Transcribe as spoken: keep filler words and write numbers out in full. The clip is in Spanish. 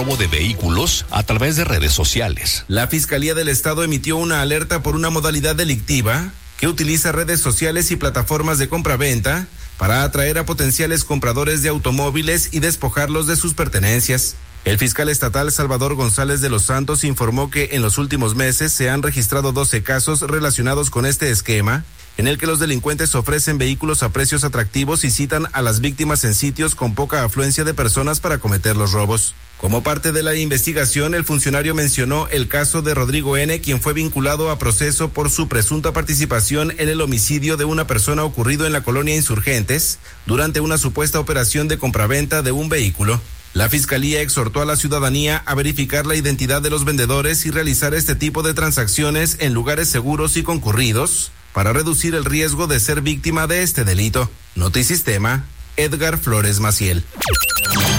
robo de vehículos a través de redes sociales. La Fiscalía del Estado emitió una alerta por una modalidad delictiva que utiliza redes sociales y plataformas de compraventa para atraer a potenciales compradores de automóviles y despojarlos de sus pertenencias. El fiscal estatal Salvador González de los Santos informó que en los últimos meses se han registrado doce casos relacionados con este esquema, en el que los delincuentes ofrecen vehículos a precios atractivos y citan a las víctimas en sitios con poca afluencia de personas para cometer los robos. Como parte de la investigación, el funcionario mencionó el caso de Rodrigo N., quien fue vinculado a proceso por su presunta participación en el homicidio de una persona ocurrido en la colonia Insurgentes durante una supuesta operación de compraventa de un vehículo. La Fiscalía exhortó a la ciudadanía a verificar la identidad de los vendedores y realizar este tipo de transacciones en lugares seguros y concurridos para reducir el riesgo de ser víctima de este delito. Notisistema, Edgar Flores Maciel.